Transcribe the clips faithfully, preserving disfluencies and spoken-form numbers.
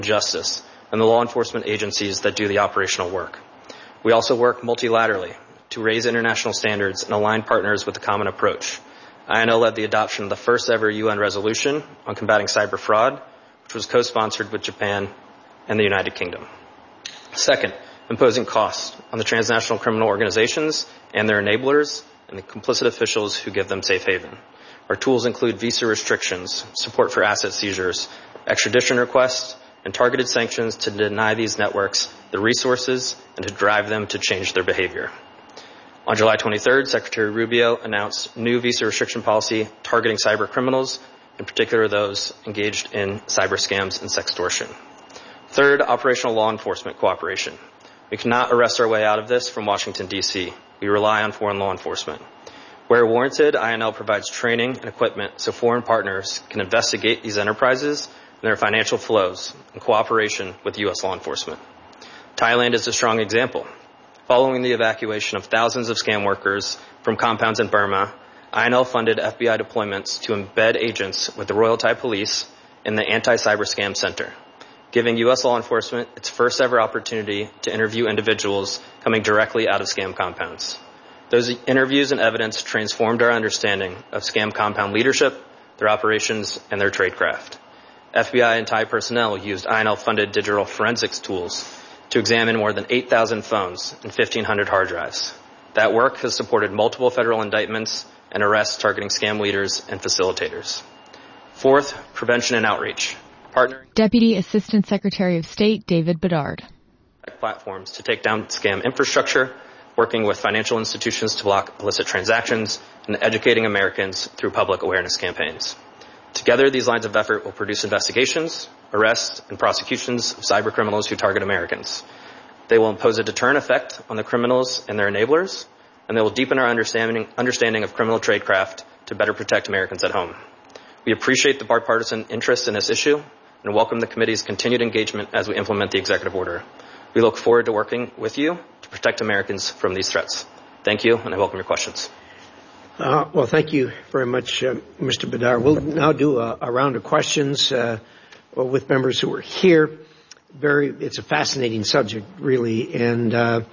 justice and the law enforcement agencies that do the operational work. We also work multilaterally to raise international standards and align partners with a common approach. I N L led the adoption of the first ever U N resolution on combating cyber fraud, which was co-sponsored with Japan and the United Kingdom. Second, imposing costs on the transnational criminal organizations and their enablers and the complicit officials who give them safe haven. Our tools include visa restrictions, support for asset seizures, extradition requests, and targeted sanctions to deny these networks the resources and to drive them to change their behavior. On July twenty-third, Secretary Rubio announced new visa restriction policy targeting cyber criminals, in particular those engaged in cyber scams and sextortion. Third, operational law enforcement cooperation. We cannot arrest our way out of this from Washington, D C We rely on foreign law enforcement. Where warranted, I N L provides training and equipment so foreign partners can investigate these enterprises and their financial flows in cooperation with U S law enforcement. Thailand is a strong example. Following the evacuation of thousands of scam workers from compounds in Burma, I N L funded F B I deployments to embed agents with the Royal Thai Police in the Anti-Cyber Scam Center, giving U S law enforcement its first ever opportunity to interview individuals coming directly out of scam compounds. Those interviews and evidence transformed our understanding of scam compound leadership, their operations, and their tradecraft. F B I and Thai personnel used I N L-funded digital forensics tools to examine more than eight thousand phones and fifteen hundred hard drives. That work has supported multiple federal indictments and arrests targeting scam leaders and facilitators. Fourth, prevention and outreach. Partnering Deputy Assistant Secretary of State David Bedard. Platforms to take down scam infrastructure, working with financial institutions to block illicit transactions, and educating Americans through public awareness campaigns. Together, these lines of effort will produce investigations, arrests, and prosecutions of cyber criminals who target Americans. They will impose a deterrent effect on the criminals and their enablers, and they will deepen our understanding, understanding of criminal tradecraft to better protect Americans at home. We appreciate the bipartisan interest in this issue and welcome the committee's continued engagement as we implement the executive order. We look forward to working with you to protect Americans from these threats. Thank you, and I welcome your questions. Uh, well, thank you very much, uh, Mister Bedard. We'll now do a, a round of questions uh, with members who are here. Very, it's a fascinating subject, really, and uh,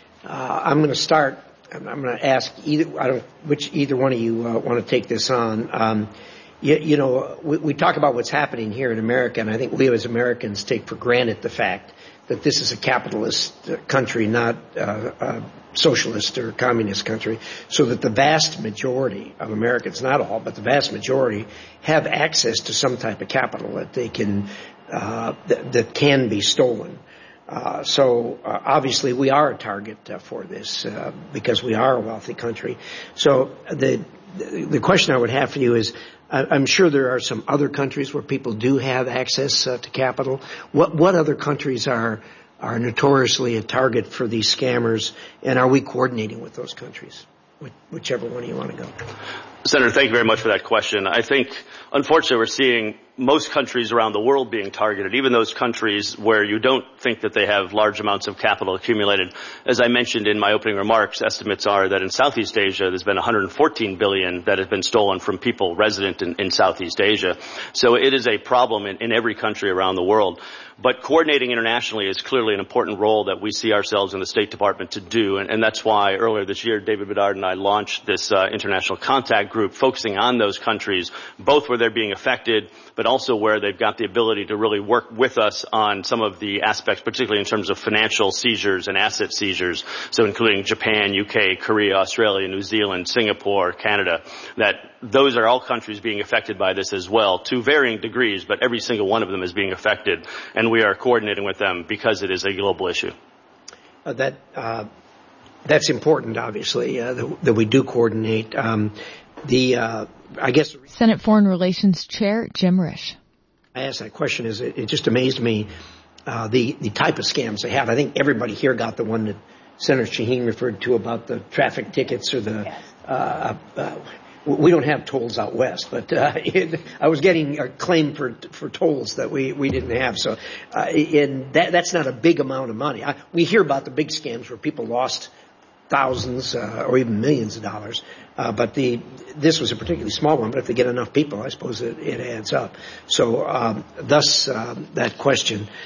uh, I'm going to start. I'm going to ask either. I don't which either one of you uh, want to take this on. Um, you, you know, we, we talk about what's happening here in America, and I think we as Americans take for granted the fact that this is a capitalist country, not uh, a socialist or communist country, so that the vast majority of Americans, not all, but the vast majority, have access to some type of capital that they can, uh, th- that can be stolen. Uh, so uh, obviously we are a target uh, for this uh, because we are a wealthy country. So the the question I would have for you is, I'm sure there are some other countries where people do have access uh, to capital. What what other countries are are notoriously a target for these scammers, and are we coordinating with those countries? Wh- whichever one you want to go. Senator, thank you very much for that question. I think, unfortunately, we're seeing most countries around the world being targeted, even those countries where you don't think that they have large amounts of capital accumulated. As I mentioned in my opening remarks, estimates are that in Southeast Asia, there's been one hundred fourteen billion dollars that has been stolen from people resident in, in Southeast Asia. So it is a problem in, in every country around the world. But coordinating internationally is clearly an important role that we see ourselves in the State Department to do. And, and that's why earlier this year, David Bedard and I launched this uh, international contact group focusing on those countries, both where they're being affected, but also where they've got the ability to really work with us on some of the aspects, particularly in terms of financial seizures and asset seizures. So including Japan, U K, Korea, Australia, New Zealand, Singapore, Canada, that those are all countries being affected by this as well, to varying degrees, but every single one of them is being affected, and we are coordinating with them because it is a global issue. Uh, that uh, that's important, obviously, uh, that, that we do coordinate. Um, the uh, I guess Senate Foreign Relations Chair Jim Risch. I asked that question is it, it just amazed me uh, the the type of scams they have. I think everybody here got the one that Senator Shaheen referred to about the traffic tickets or the. Yes. Uh, uh, We don't have tolls out west, but uh, it, I was getting a claim for for tolls that we, we didn't have. So, uh, and that that's not a big amount of money. I, we hear about the big scams where people lost thousands uh, or even millions of dollars, uh, but the this was a particularly small one. But if they get enough people, I suppose it, it adds up. So, um, thus uh, that question.